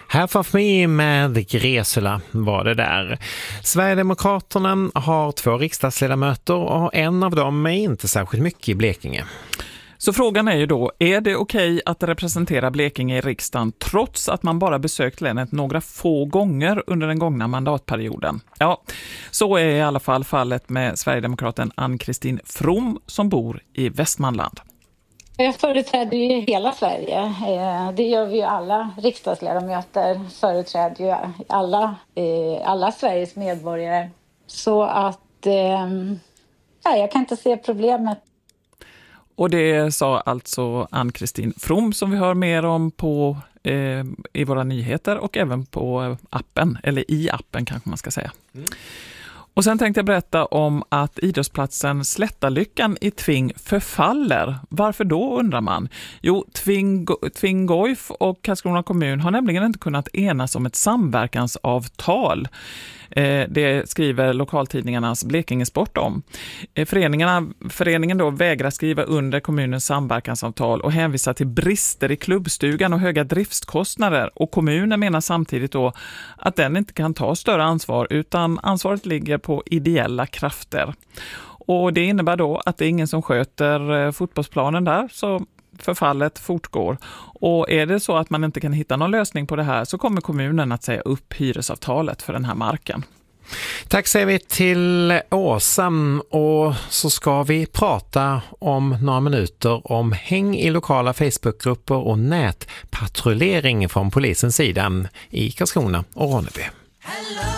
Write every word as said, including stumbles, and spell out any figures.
Half of me med Gresula var det där. Sverigedemokraterna har två riksdagsledamöter och en av dem är inte särskilt mycket i Blekinge. Så frågan är ju då, är det okej att representera Blekinge i riksdagen trots att man bara besökt länet några få gånger under den gångna mandatperioden? Ja, så är i alla fall fallet med Sverigedemokraten Ann-Kristin From som bor i Västmanland. Jag företräder ju hela Sverige. Det gör vi ju alla riksdagsledamöter, företräder ju alla, alla Sveriges medborgare. Så att ja, jag kan inte se problemet. Och det sa alltså Ann-Kristin From som vi hör mer om på, eh, i våra nyheter och även på appen, eller i appen kanske man ska säga. Mm. Och sen tänkte jag berätta om att idrottsplatsen Slättalyckan i Tving förfaller. Varför då undrar man? Jo, Tving, Tving Goif och Karlskrona kommun har nämligen inte kunnat enas om ett samverkansavtal. Det skriver lokaltidningarnas Blekinge Sport om. Föreningarna, föreningen då vägrar skriva under kommunens samverkansavtal och hänvisar till brister i klubbstugan och höga driftskostnader. Och kommunen menar samtidigt då att den inte kan ta större ansvar utan ansvaret ligger på ideella krafter. Och det innebär då att det är ingen som sköter fotbollsplanen där, så förfallet fortgår. Och är det så att man inte kan hitta någon lösning på det här så kommer kommunen att säga upp hyresavtalet för den här marken. Tack säger vi till Åsa, och så ska vi prata om några minuter om häng i lokala Facebookgrupper och nätpatrullering från polisens sida i Karlskrona och Ronneby.